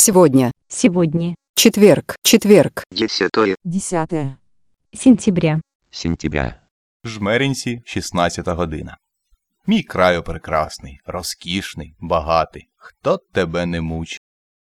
Сегодня. Сегодня. Четверг. 10 Сентября. сентября, Жмеринці, 16 година. Мій краю прекрасний, розкішний, багатий. Хто тебе не мучить?